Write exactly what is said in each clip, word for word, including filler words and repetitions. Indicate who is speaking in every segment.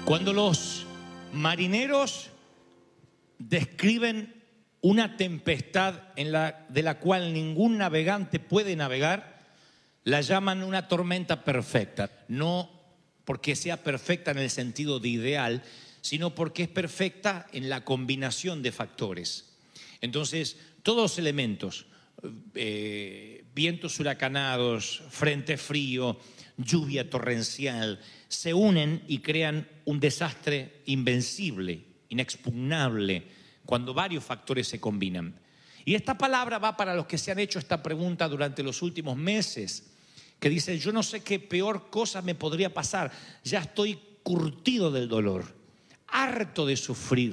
Speaker 1: Cuando los marineros describen una tempestad en la, de la cual ningún navegante puede navegar, la llaman una tormenta perfecta. No porque sea perfecta en el sentido de ideal, sino porque es perfecta en la combinación de factores. Entonces, todos los elementos, eh, vientos huracanados, frente frío, lluvia torrencial, se unen y crean un desastre invencible, inexpugnable, cuando varios factores se combinan. Y esta palabra va para los que se han hecho esta pregunta durante los últimos meses, que dicen: yo no sé qué peor cosa me podría pasar, ya estoy curtido del dolor, harto de sufrir,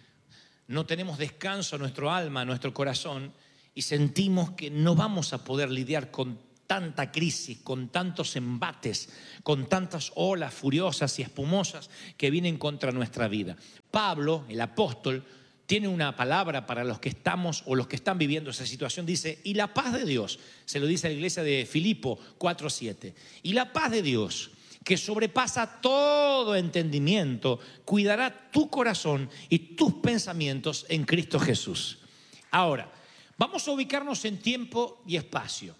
Speaker 1: no tenemos descanso a nuestro alma, a nuestro corazón, y sentimos que no vamos a poder lidiar con tanta crisis, con tantos embates, con tantas olas furiosas y espumosas que vienen contra nuestra vida. Pablo, el apóstol, tiene una palabra para los que estamos o los que están viviendo esa situación. Dice: y la paz de Dios, se lo dice a la iglesia de Filipo cuatro siete, y la paz de Dios, que sobrepasa todo entendimiento, cuidará tu corazón y tus pensamientos en Cristo Jesús. Ahora, vamos a ubicarnos en tiempo y espacio.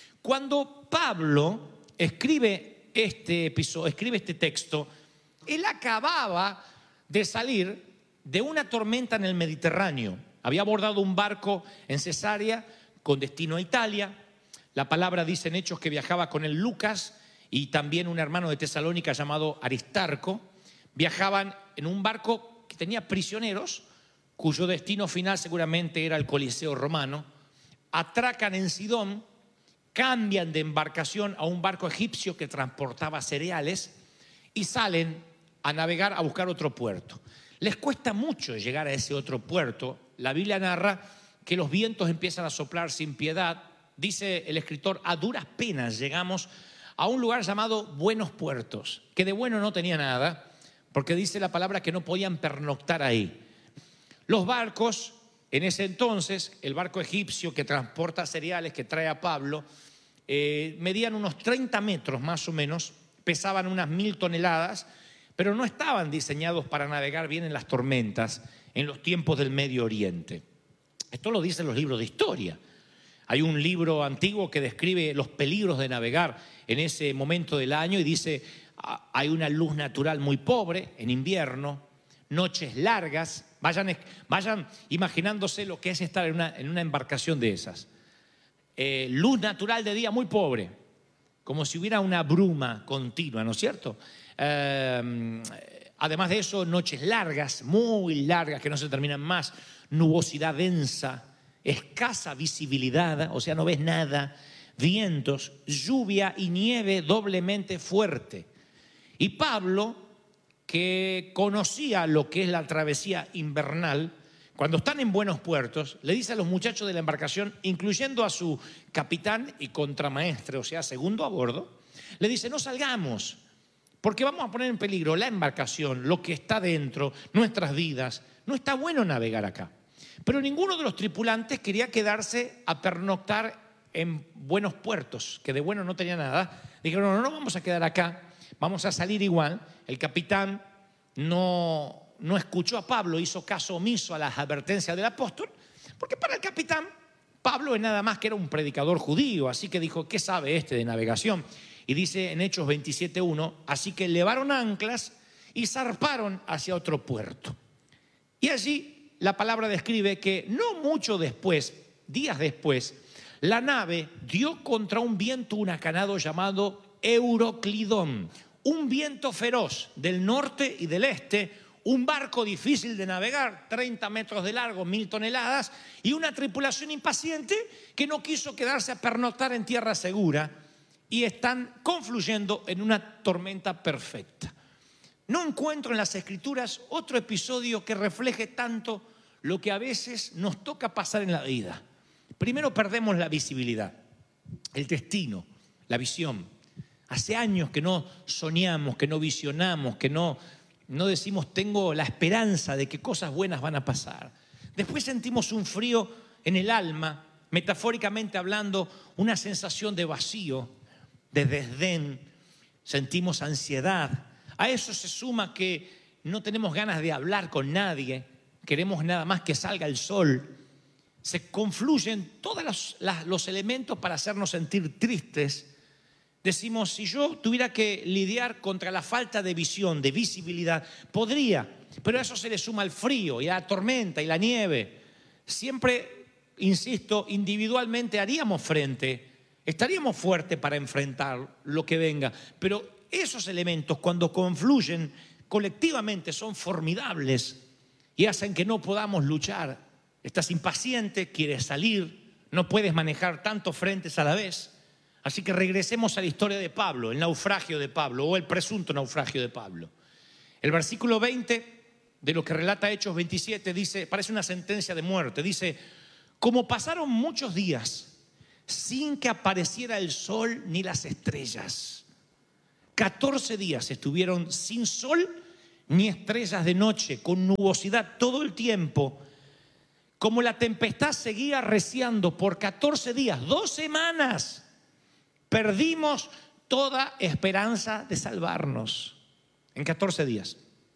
Speaker 1: Cuando Pablo escribe este episodio, escribe este texto, él acababa de salir de una tormenta en el Mediterráneo. Había abordado un barco en Cesarea con destino a Italia. La palabra dice en Hechos que viajaba con él Lucas y también un hermano de Tesalónica llamado Aristarco. Viajaban en un barco que tenía prisioneros, cuyo destino final seguramente era el Coliseo romano. Atracan en Sidón, cambian de embarcación a un barco egipcio que transportaba cereales y salen a navegar a buscar otro puerto. Les cuesta mucho llegar a ese otro puerto. La Biblia narra que los vientos empiezan a soplar sin piedad. Dice el escritor: a duras penas llegamos a un lugar llamado Buenos Puertos, que de bueno no tenía nada, porque dice la palabra que no podían pernoctar ahí. Los barcos, en ese entonces, el barco egipcio que transporta cereales, que trae a Pablo, eh, medían unos treinta metros más o menos, pesaban unas mil toneladas, pero no estaban diseñados para navegar bien en las tormentas en los tiempos del Medio Oriente. Esto lo dicen los libros de historia. Hay un libro antiguo que describe los peligros de navegar en ese momento del año y dice: hay una luz natural muy pobre en invierno, noches largas. Vayan, vayan imaginándose lo que es estar en una, en una embarcación de esas. Eh, luz natural de día muy pobre, como si hubiera una bruma continua, ¿no es cierto? Eh, además de eso, noches largas, muy largas, que no se terminan más, nubosidad densa, escasa visibilidad, o sea, no ves nada, vientos, lluvia y nieve doblemente fuerte. Y Pablo, que conocía lo que es la travesía invernal, cuando están en Buenos Puertos, le dice a los muchachos de la embarcación, incluyendo a su capitán y contramaestre, o sea, segundo a bordo, le dice: no salgamos, porque vamos a poner en peligro la embarcación, lo que está dentro, nuestras vidas. No está bueno navegar acá. Pero ninguno de los tripulantes quería quedarse a pernoctar en Buenos Puertos, que de bueno no tenía nada. Dijeron: no, no, no vamos a quedar acá, vamos a salir igual. El capitán no, no escuchó a Pablo, hizo caso omiso a las advertencias del apóstol, porque para el capitán Pablo es nada más que era un predicador judío, así que dijo: ¿qué sabe este de navegación? Y dice en Hechos veintisiete uno, así que levaron anclas y zarparon hacia otro puerto. Y allí la palabra describe que no mucho después, días después, la nave dio contra un viento huracanado llamado Euroclidón, un viento feroz del norte y del este, un barco difícil de navegar, treinta metros de largo, mil toneladas, y una tripulación impaciente que no quiso quedarse a pernoctar en tierra segura, y están confluyendo en una tormenta perfecta. No encuentro en las Escrituras otro episodio que refleje tanto lo que a veces nos toca pasar en la vida. Primero perdemos la visibilidad, el destino, la visión. Hace años que no soñamos, que no visionamos, que no, no decimos: tengo la esperanza de que cosas buenas van a pasar. Después sentimos un frío en el alma, metafóricamente hablando, una sensación de vacío, de desdén, sentimos ansiedad. A eso se suma que no tenemos ganas de hablar con nadie, queremos nada más que salga el sol. Se confluyen todos los, las, los elementos para hacernos sentir tristes. Decimos, si yo tuviera que lidiar contra la falta de visión, de visibilidad, podría, pero a eso se le suma el frío y la tormenta y la nieve. Siempre, insisto, individualmente haríamos frente, estaríamos fuertes para enfrentar lo que venga, pero esos elementos cuando confluyen colectivamente son formidables y hacen que no podamos luchar. Estás impaciente, quieres salir, no puedes manejar tantos frentes a la vez. Así que regresemos a la historia de Pablo, el naufragio de Pablo o el presunto naufragio de Pablo. El versículo veinte de lo que relata Hechos veintisiete dice, parece una sentencia de muerte, dice: como pasaron muchos días sin que apareciera el sol ni las estrellas. catorce días estuvieron sin sol ni estrellas de noche, con nubosidad todo el tiempo. Como la tempestad seguía arreciando por catorce días, dos semanas, perdimos toda esperanza de salvarnos. En catorce días.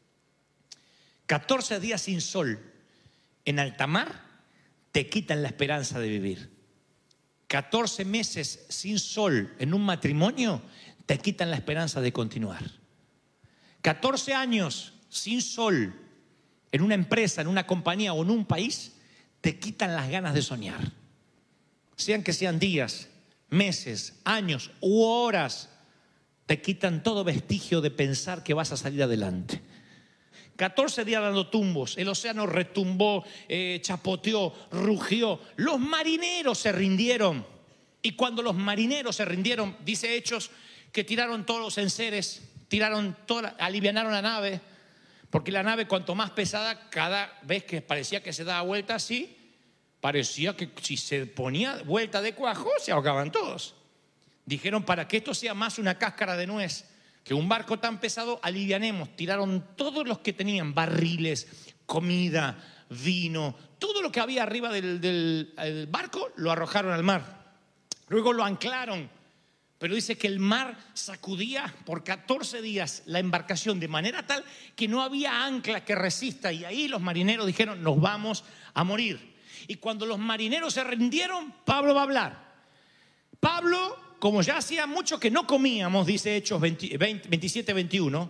Speaker 1: catorce días sin sol en alta mar te quitan la esperanza de vivir. catorce meses sin sol en un matrimonio te quitan la esperanza de continuar. catorce años sin sol en una empresa, en una compañía o en un país te quitan las ganas de soñar. Sean que sean días, meses, años u horas, te quitan todo vestigio de pensar que vas a salir adelante. catorce días dando tumbos, el océano retumbó, eh, chapoteó, rugió, los marineros se rindieron. Y cuando los marineros se rindieron, dice Hechos, que tiraron todos los enseres, tiraron toda, alivianaron la nave, porque la nave cuanto más pesada, cada vez que parecía que se daba vuelta así, parecía que si se ponía vuelta de cuajo, se ahogaban todos. Dijeron, para que esto sea más una cáscara de nuez que un barco tan pesado, alivianemos. Tiraron todos los que tenían barriles, comida, vino, todo lo que había arriba del, del, del barco, lo arrojaron al mar. Luego lo anclaron, pero dice que el mar sacudía por catorce días la embarcación de manera tal que no había ancla que resista, y ahí los marineros dijeron, nos vamos a morir. Y cuando los marineros se rindieron, Pablo va a hablar. Pablo, como ya hacía mucho que no comíamos, dice Hechos veintisiete veintiuno,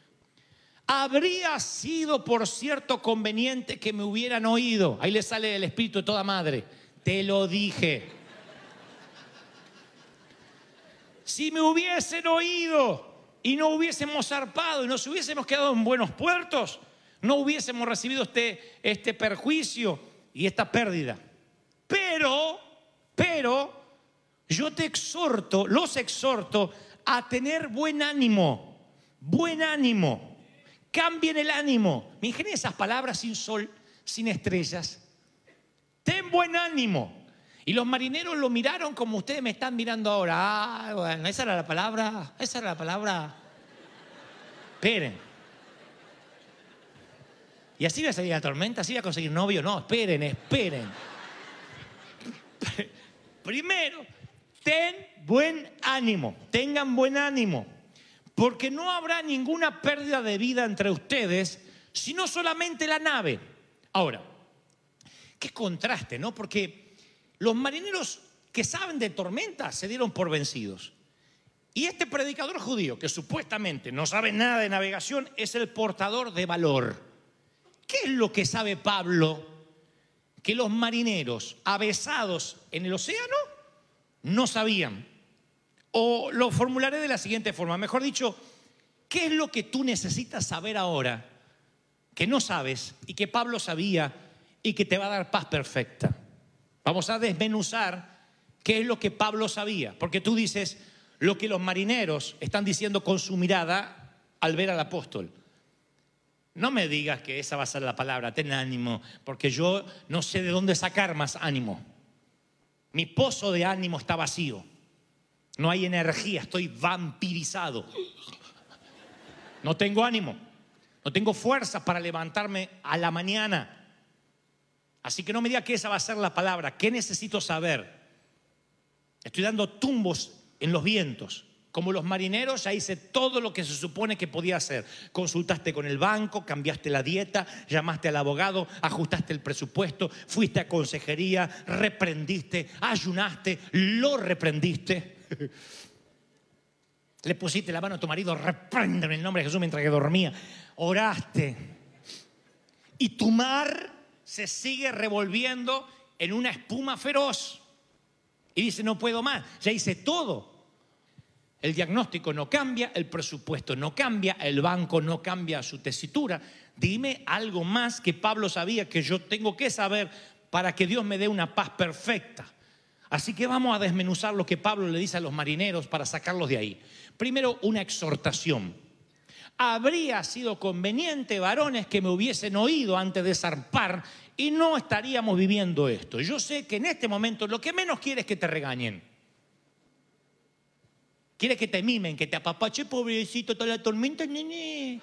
Speaker 1: habría sido por cierto conveniente que me hubieran oído. Ahí le sale el espíritu de toda madre. Te lo dije. Si me hubiesen oído y no hubiésemos zarpado y nos hubiésemos quedado en buenos puertos, no hubiésemos recibido este, este perjuicio y esta pérdida. Pero, pero, yo te exhorto, los exhorto a tener buen ánimo, buen ánimo. Cambien el ánimo. Me ingenié esas palabras: sin sol, sin estrellas. Ten buen ánimo. Y los marineros lo miraron como ustedes me están mirando ahora. Ah, bueno, esa era la palabra, esa era la palabra. Esperen. ¿Y así va a salir la tormenta? ¿Así va a conseguir novio? No, esperen, esperen. Primero, ten buen ánimo, tengan buen ánimo, porque no habrá ninguna pérdida de vida entre ustedes, sino solamente la nave. Ahora, qué contraste, ¿no? Porque los marineros que saben de tormenta se dieron por vencidos. Y este predicador judío, que supuestamente no sabe nada de navegación, es el portador de valor. ¿Qué es lo que sabe Pablo que los marineros avesados en el océano no sabían? O lo formularé de la siguiente forma, mejor dicho, ¿qué es lo que tú necesitas saber ahora que no sabes y que Pablo sabía y que te va a dar paz perfecta? Vamos a desmenuzar qué es lo que Pablo sabía, porque tú dices lo que los marineros están diciendo con su mirada al ver al apóstol. No me digas que esa va a ser la palabra, ten ánimo, porque yo no sé de dónde sacar más ánimo. Mi pozo de ánimo está vacío. No hay energía, estoy vampirizado. No tengo ánimo, no tengo fuerza para levantarme a la mañana. Así que no me diga que esa va a ser la palabra. ¿Qué necesito saber? Estoy dando tumbos en los vientos. Como los marineros, ya hice todo lo que se supone que podía hacer. Consultaste con el banco, cambiaste la dieta, llamaste al abogado, ajustaste el presupuesto, fuiste a consejería, reprendiste, ayunaste, lo reprendiste. Le pusiste la mano a tu marido, repréndeme en el nombre de Jesús mientras que dormía. Oraste. Y tu mar se sigue revolviendo en una espuma feroz. Y dice, no puedo más, ya hice todo. El diagnóstico no cambia, el presupuesto no cambia, el banco no cambia su tesitura. Dime algo más que Pablo sabía que yo tengo que saber para que Dios me dé una paz perfecta. Así que vamos a desmenuzar lo que Pablo le dice a los marineros para sacarlos de ahí. Primero, una exhortación. Habría sido conveniente, varones, que me hubiesen oído antes de zarpar y no estaríamos viviendo esto. Yo sé que en este momento lo que menos quieres es que te regañen. Quiere que te mimen, que te apapache, pobrecito, toda la tormenta, nene.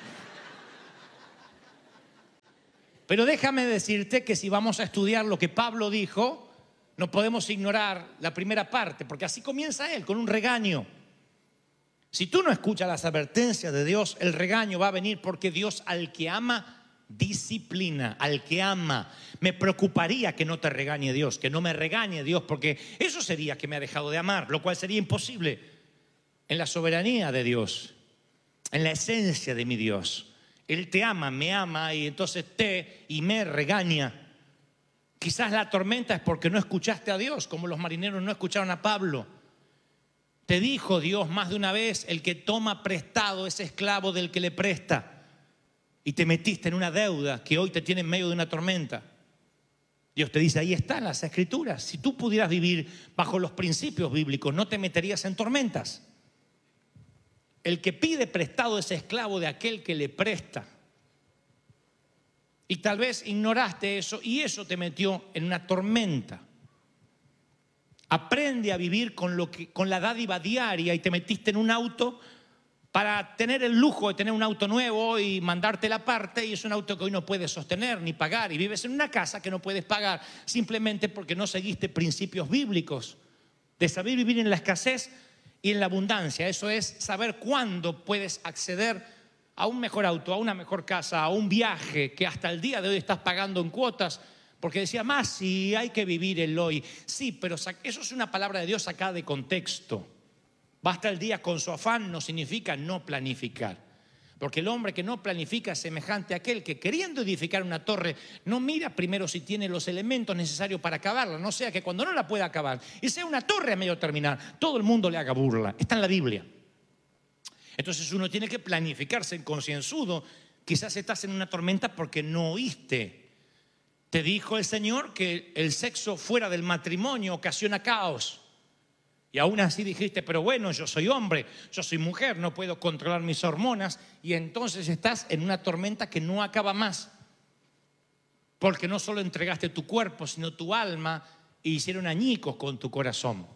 Speaker 1: Pero déjame decirte que si vamos a estudiar lo que Pablo dijo, no podemos ignorar la primera parte, porque así comienza él, con un regaño. Si tú no escuchas las advertencias de Dios, el regaño va a venir porque Dios al que ama, disciplina, al que ama. Me preocuparía que no te regañe Dios, que no me regañe Dios, porque eso sería que me ha dejado de amar, lo cual sería imposible. En la soberanía de Dios, en la esencia de mi Dios. Él te ama, me ama y entonces te y me regaña. Quizás la tormenta es porque no escuchaste a Dios, como los marineros no escucharon a Pablo. Te dijo Dios más de una vez, el que toma prestado es esclavo del que le presta. Y te metiste en una deuda que hoy te tiene en medio de una tormenta. Dios te dice, ahí están las escrituras. Si tú pudieras vivir bajo los principios bíblicos, no te meterías en tormentas. El que pide prestado es esclavo de aquel que le presta. Y tal vez ignoraste eso y eso te metió en una tormenta. Aprende a vivir con, lo que, con la dádiva diaria y te metiste en un auto para tener el lujo de tener un auto nuevo y mandarte la parte, y es un auto que hoy no puedes sostener ni pagar, y vives en una casa que no puedes pagar simplemente porque no seguiste principios bíblicos de saber vivir en la escasez y en la abundancia. Eso es saber cuándo puedes acceder a un mejor auto, a una mejor casa, a un viaje que hasta el día de hoy estás pagando en cuotas, porque decía, más si hay que vivir el hoy. Sí, pero eso es una palabra de Dios sacada de contexto. Basta el día con su afán no significa no planificar. Porque el hombre que no planifica es semejante a aquel que, queriendo edificar una torre, no mira primero si tiene los elementos necesarios para acabarla. No sea que cuando no la pueda acabar y sea una torre a medio terminar, todo el mundo le haga burla. Está en la Biblia. Entonces uno tiene que planificarse en concienzudo. Quizás estás en una tormenta porque no oíste. Te dijo el Señor que el sexo fuera del matrimonio ocasiona caos. Y aún así dijiste, pero bueno, yo soy hombre, yo soy mujer, no puedo controlar mis hormonas. Y entonces estás en una tormenta que no acaba más. Porque no solo entregaste tu cuerpo, sino tu alma, e hicieron añicos con tu corazón.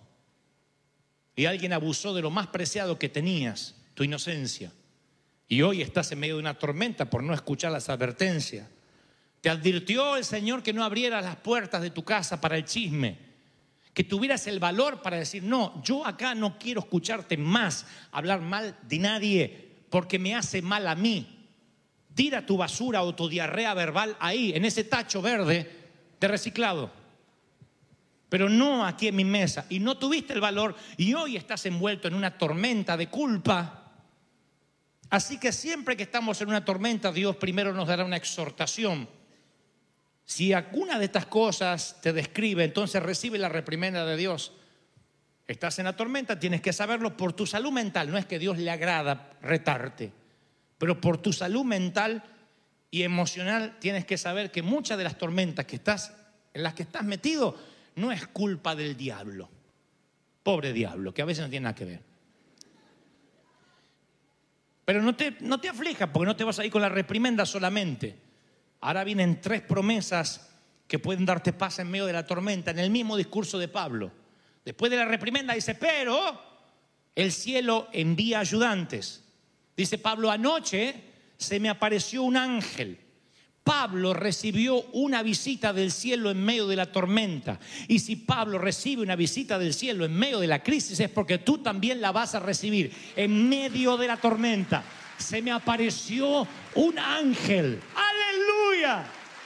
Speaker 1: Y alguien abusó de lo más preciado que tenías, tu inocencia. Y hoy estás en medio de una tormenta por no escuchar las advertencias. Te advirtió el Señor que no abrieras las puertas de tu casa para el chisme. Que tuvieras el valor para decir, no, yo acá no quiero escucharte más hablar mal de nadie porque me hace mal a mí. Tira tu basura o tu diarrea verbal ahí, en ese tacho verde de reciclado. Pero no aquí en mi mesa. Y no tuviste el valor y hoy estás envuelto en una tormenta de culpa. Así que siempre que estamos en una tormenta, Dios primero nos dará una exhortación. Si alguna de estas cosas te describe, entonces recibe la reprimenda de Dios. Estás en la tormenta, tienes que saberlo por tu salud mental. No es que Dios le agrada retarte, pero por tu salud mental y emocional tienes que saber que muchas de las tormentas que estás, en las que estás metido no es culpa del diablo. Pobre diablo, que a veces no tiene nada que ver. Pero no te, no te aflijas porque no te vas a ir con la reprimenda solamente. Ahora vienen tres promesas que pueden darte paz en medio de la tormenta, en el mismo discurso de Pablo. Después de la reprimenda dice, pero el cielo envía ayudantes. Dice Pablo, anoche se me apareció un ángel Pablo recibió una visita del cielo en medio de la tormenta. Y si Pablo recibe una visita del cielo en medio de la crisis, es porque tú también la vas a recibir en medio de la tormenta. Se me apareció un ángel. ¡Aleluya!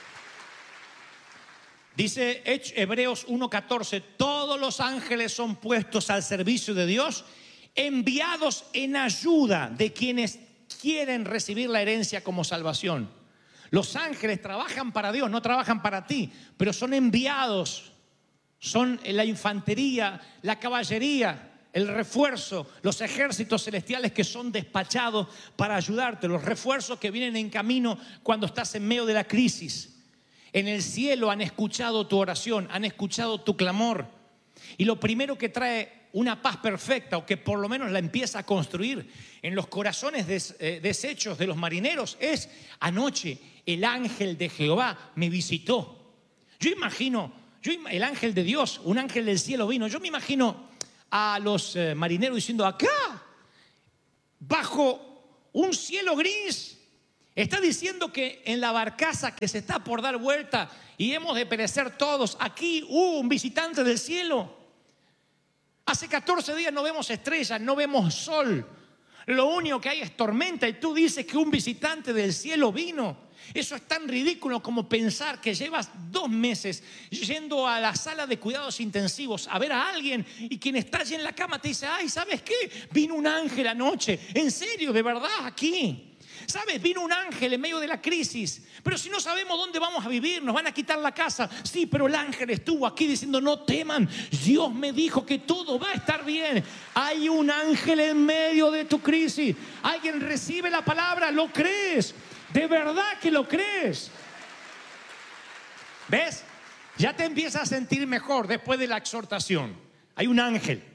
Speaker 1: Dice Hebreos uno catorce, todos los ángeles son puestos al servicio de Dios, enviados en ayuda de quienes quieren recibir la herencia como salvación. Los ángeles trabajan para Dios, no trabajan para ti, pero son enviados, son la infantería, la caballería, el refuerzo, los ejércitos celestiales que son despachados para ayudarte, los refuerzos que vienen en camino cuando estás en medio de la crisis. En el cielo han escuchado tu oración, han escuchado tu clamor. Y lo primero que trae una paz perfecta, o que por lo menos la empieza a construir en los corazones des, eh, deshechos de los marineros, es: anoche el ángel de Jehová me visitó. Yo imagino, yo, el ángel de Dios, un ángel del cielo vino. Yo me imagino a los eh, marineros diciendo: acá, bajo un cielo gris, está diciendo que en la barcaza que se está por dar vuelta y hemos de perecer todos, aquí hubo un visitante del cielo. Hace catorce días no vemos estrellas, no vemos sol. Lo único que hay es tormenta y tú dices que un visitante del cielo vino. Eso es tan ridículo como pensar que llevas dos meses yendo a la sala de cuidados intensivos a ver a alguien y quien está allí en la cama te dice: ay, ¿sabes qué? Vino un ángel anoche. En serio, de verdad, aquí. ¿Sabes? Vino un ángel en medio de la crisis. Pero si no sabemos dónde vamos a vivir, nos van a quitar la casa. Sí, pero el ángel estuvo aquí diciendo: no teman, Dios me dijo que todo va a estar bien. Hay un ángel en medio de tu crisis. Alguien recibe la palabra, ¿lo crees? ¿De verdad que lo crees? ¿Ves? Ya te empiezas a sentir mejor después de la exhortación. Hay un ángel.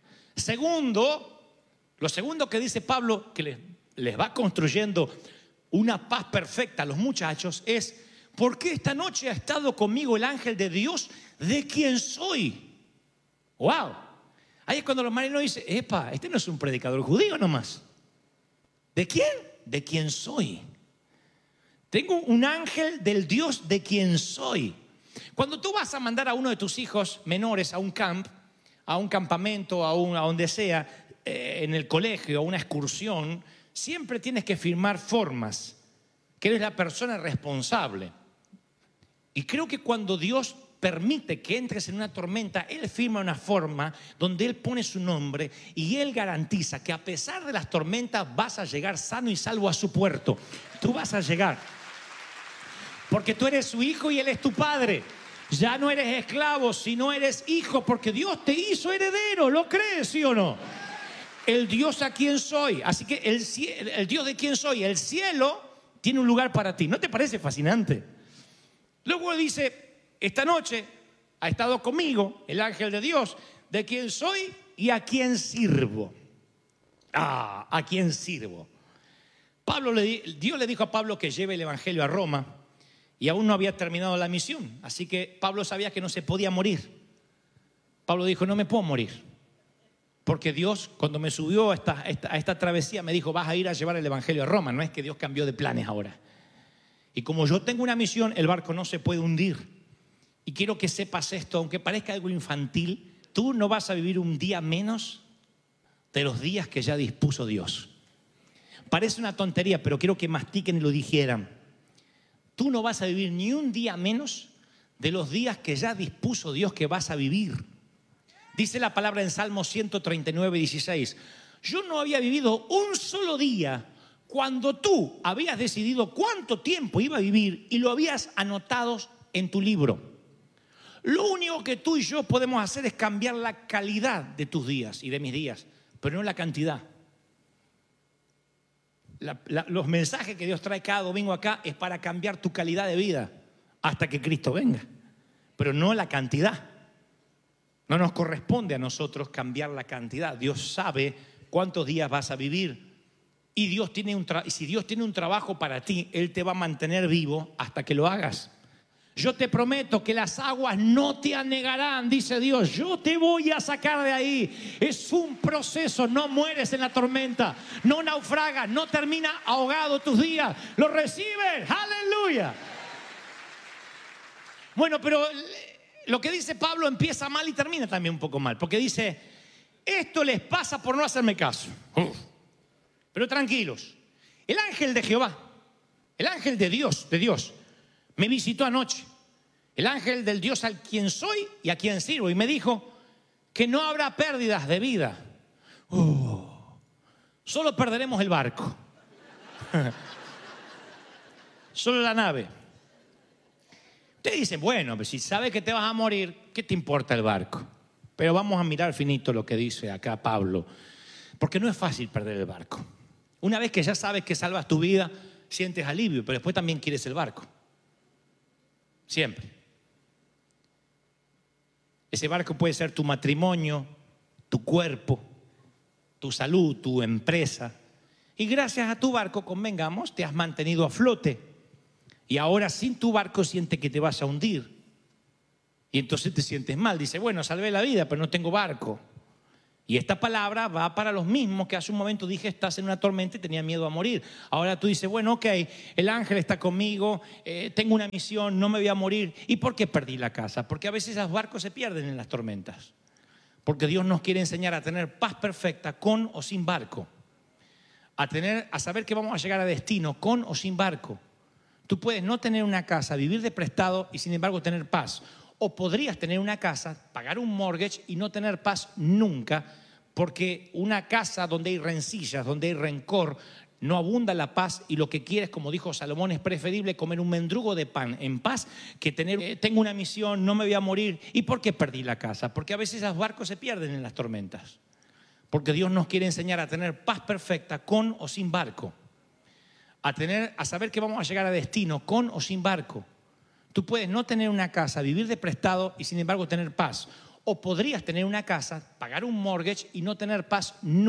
Speaker 1: Segundo, lo segundo que dice Pablo, que les les va construyendo una paz perfecta a los muchachos, es: ¿por qué esta noche ha estado conmigo el ángel de Dios, de quien soy? ¡Wow! Ahí es cuando los marineros dicen: epa, este no es un predicador judío nomás. ¿De quién? De quien soy. Tengo un ángel del Dios de quien soy. Cuando tú vas a mandar a uno de tus hijos menores a un camp, a un campamento, a, un, a donde sea, eh, en el colegio, a una excursión, siempre tienes que firmar formas, que eres la persona responsable. Y creo que cuando Dios permite que entres en una tormenta, Él firma una forma donde Él pone su nombre y Él garantiza que a pesar de las tormentas vas a llegar sano y salvo a su puerto. Tú vas a llegar, porque tú eres su hijo y Él es tu padre. Ya no eres esclavo, sino eres hijo, porque Dios te hizo heredero. ¿Lo crees, sí o no? El Dios a quien soy. Así que el, el Dios de quien soy, el cielo, tiene un lugar para ti. ¿No te parece fascinante? Luego dice: esta noche ha estado conmigo el ángel de Dios, de quien soy y a quien sirvo. Ah, a quien sirvo. Pablo le, Dios le dijo a Pablo que lleve el evangelio a Roma y aún no había terminado la misión. Así que Pablo sabía que no se podía morir. Pablo dijo: no me puedo morir. Porque Dios, cuando me subió a esta, esta, a esta travesía, me dijo: vas a ir a llevar el evangelio a Roma. No es que Dios cambió de planes ahora. Y como yo tengo una misión, el barco no se puede hundir. Y quiero que sepas esto, aunque parezca algo infantil, tú no vas a vivir un día menos de los días que ya dispuso Dios. Parece una tontería, pero quiero que mastiquen y lo dijeran. Tú no vas a vivir ni un día menos de los días que ya dispuso Dios que vas a vivir. Dice la palabra en Salmo ciento treinta y nueve, dieciséis: yo no había vivido un solo día cuando tú habías decidido cuánto tiempo iba a vivir y lo habías anotado en tu libro. Lo único que tú y yo podemos hacer es cambiar la calidad de tus días y de mis días, pero no la cantidad. La, la, los mensajes que Dios trae cada domingo acá es para cambiar tu calidad de vida hasta que Cristo venga, pero no la cantidad. No nos corresponde a nosotros cambiar la cantidad. Dios sabe cuántos días vas a vivir. Y Dios tiene un tra- si Dios tiene un trabajo para ti, Él te va a mantener vivo hasta que lo hagas. Yo te prometo que las aguas no te anegarán, dice Dios. Yo te voy a sacar de ahí. Es un proceso, no mueres en la tormenta, no naufragas, no termina ahogado tus días. ¿Lo recibes? ¡Aleluya! Bueno, pero lo que dice Pablo empieza mal y termina también un poco mal, porque dice, esto les pasa por no hacerme caso. Uf. Pero tranquilos, el ángel de Jehová, el ángel de Dios, de Dios, me visitó anoche. El ángel del Dios al quien soy y a quien sirvo. Y me dijo que no habrá pérdidas de vida. Uh, solo perderemos el barco. Solo la nave. Ustedes dicen, bueno, pues si sabes que te vas a morir, ¿qué te importa el barco? Pero vamos a mirar finito lo que dice acá Pablo. Porque no es fácil perder el barco. Una vez que ya sabes que salvas tu vida, sientes alivio, pero después también quieres el barco. Siempre. Ese barco puede ser tu matrimonio, tu cuerpo, tu salud, tu empresa. Y gracias a tu barco, convengamos, te has mantenido a flote. Y ahora sin tu barco sientes que te vas a hundir. Y entonces te sientes mal. Dice, bueno, salvé la vida, pero no tengo barco. Y esta palabra va para los mismos que hace un momento dije, estás en una tormenta y tenía miedo a morir. Ahora tú dices, bueno, ok, el ángel está conmigo, eh, tengo una misión, no me voy a morir. ¿Y por qué perdí la casa? Porque a veces los barcos se pierden en las tormentas. Porque Dios nos quiere enseñar a tener paz perfecta con o sin barco. A, tener, a saber que vamos a llegar a destino con o sin barco. Tú puedes no tener una casa, vivir de prestado y sin embargo tener paz. O podrías tener una casa, pagar un mortgage y no tener paz nunca, porque una casa donde hay rencillas, donde hay rencor, no abunda la paz y lo que quieres, como dijo Salomón, es preferible comer un mendrugo de pan en paz que tener, eh, tengo una misión, no me voy a morir. ¿Y por qué perdí la casa? Porque a veces los barcos se pierden en las tormentas. Porque Dios nos quiere enseñar a tener paz perfecta con o sin barco. A, tener, a saber que vamos a llegar a destino con o sin barco. Tú puedes no tener una casa, vivir de prestado y sin embargo tener paz. O podrías tener una casa, pagar un mortgage y no tener paz nunca.